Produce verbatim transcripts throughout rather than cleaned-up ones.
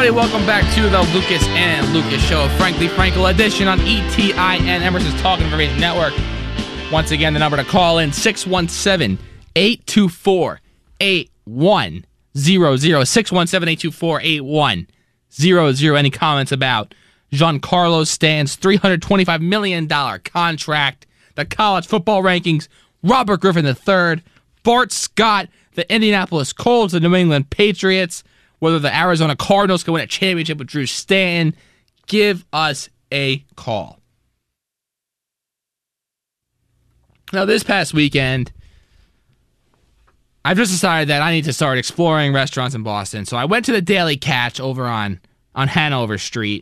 everybody. Welcome back to the Lucas and Lucas Show, Frankly Frankel edition on E T I N, Emerson's Talk Information Network. Once again, the number to call in, six one seven, eight two four, eight one zero zero, six one seven, eight two four, eight one zero zero. Any comments about Giancarlo Stanton's three hundred twenty-five million dollars contract, the college football rankings, Robert Griffin the third, Bart Scott, the Indianapolis Colts, the New England Patriots, whether the Arizona Cardinals can win a championship with Drew Stanton, give us a call. Now, this past weekend, I've just decided that I need to start exploring restaurants in Boston. So I went to the Daily Catch over on, on Hanover Street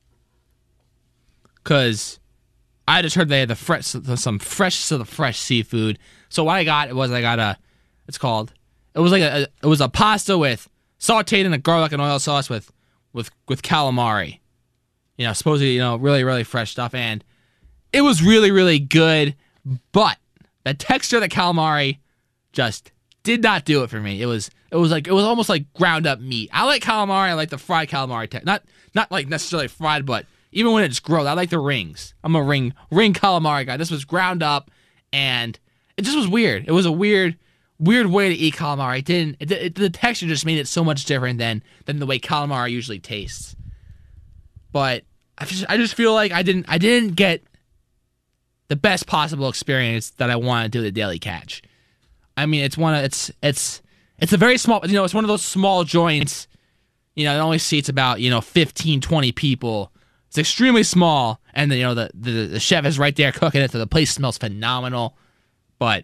because I just heard they had the fresh, some fresh to the fresh seafood. So what I got was I got a, it's called, it was like a, it was a pasta with sauteed in a garlic and oil sauce with, with, with calamari. You know, supposedly, you know, really, really fresh stuff. And it was really, really good. But the texture of the calamari just did not do it for me. It was, it was like, it was almost like ground up meat. I like calamari. I like the fried calamari. Te- not, not like necessarily fried, but even when it's grilled, I like the rings. I'm a ring, ring calamari guy. This was ground up, and it just was weird. It was a weird, weird way to eat calamari. It didn't. It, it, the texture just made it so much different than than the way calamari usually tastes. But I just, I just feel like I didn't, I didn't get the best possible experience that I wanted to do at the Daily Catch. I mean, it's one of, it's, it's, it's a very small, you know, it's one of those small joints. You know, it only seats about, you know, fifteen, twenty people. It's extremely small, and the, you know the, the the chef is right there cooking it, so the place smells phenomenal. But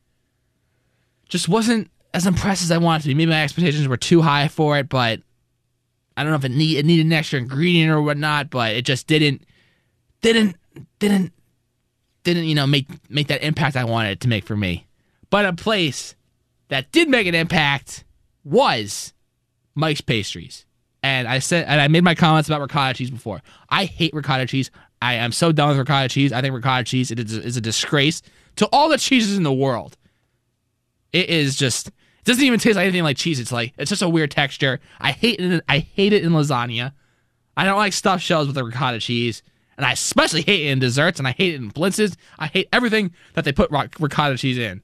just wasn't as impressed as I wanted to be. Maybe my expectations were too high for it, but I don't know if it need it needed an extra ingredient or whatnot. But it just didn't didn't didn't didn't you know make make that impact I wanted it to make for me. But a place that did make an impact was Mike's Pastries. And I said, and I made my comments about ricotta cheese before. I hate ricotta cheese. I am so done with ricotta cheese. I think ricotta cheese it is, is a disgrace to all the cheeses in the world. It is just, it doesn't even taste like anything like cheese. It's like, it's just a weird texture. I hate it. I hate it in lasagna. I don't like stuffed shells with the ricotta cheese. And I especially hate it in desserts, and I hate it in blintzes. I hate everything that they put ricotta cheese in.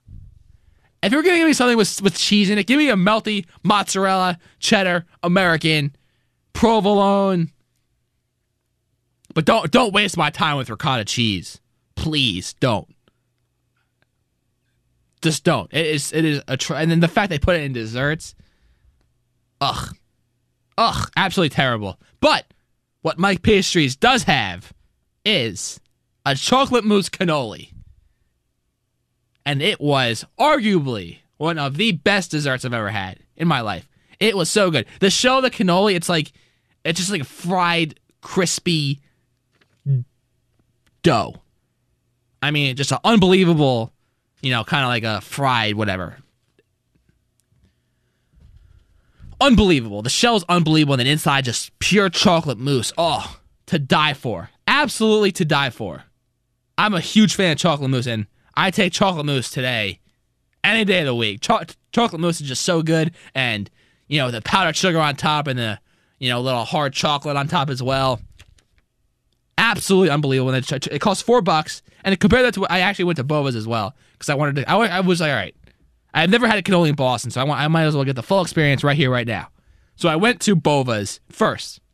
If you're going to give me something with with cheese in it, give me a melty mozzarella, cheddar, American, provolone. But don't don't waste my time with ricotta cheese. Please don't. Just don't. It is it is a tr- and then the fact they put it in desserts. Ugh. Ugh, absolutely terrible. But what Mike Pastries does have is a chocolate mousse cannoli. And it was arguably one of the best desserts I've ever had in my life. It was so good. The shell of the cannoli, it's like, it's just like a fried, crispy dough. I mean, just an unbelievable, you know, kind of like a fried whatever. Unbelievable. The shell is unbelievable, and then inside just pure chocolate mousse. Oh, to die for. Absolutely to die for. I'm a huge fan of chocolate mousse, and I take chocolate mousse today, any day of the week. Cho- chocolate mousse is just so good, and, you know, the powdered sugar on top and the, you know, little hard chocolate on top as well. Absolutely unbelievable. And it, it costs four bucks, and compared that to what I actually went to Bova's as well, because I wanted to, I, I was like, all right, I've never had a cannoli in Boston, so I, want, I might as well get the full experience right here, right now. So I went to Bova's first.